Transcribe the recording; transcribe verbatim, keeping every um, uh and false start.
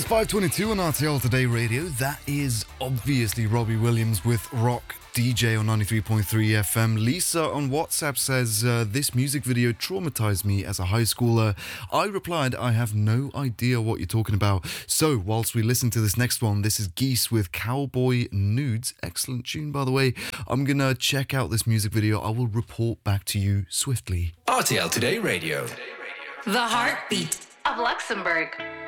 five twenty-two on R T L Today Radio. That is obviously Robbie Williams with Rock D J on ninety-three point three F M. Lisa on WhatsApp says, uh, this music video traumatized me as a high schooler. I replied, I have no idea what you're talking about. So, whilst we listen to this next one, this is Geese with Cowboy Nudes. Excellent tune, by the way. I'm going to check out this music video. I will report back to you swiftly. R T L Today Radio. The heartbeat of Luxembourg.